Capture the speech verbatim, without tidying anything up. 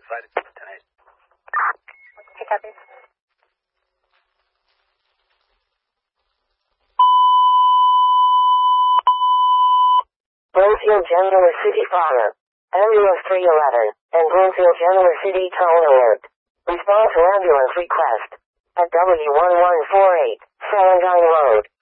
Provided ten eight. Okay, copy. Bloomfield General City Fire. Ambulance three eleven, and Bloomfield General City Toll Alert. Response to ambulance request. At W one one four eight, Salandine Road.